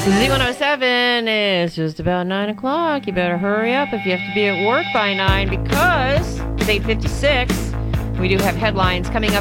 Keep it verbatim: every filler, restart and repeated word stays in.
Z one oh seven is just about nine o'clock. You better hurry up if you have to be at work by nine because it's eight fifty-six. We do have headlines coming up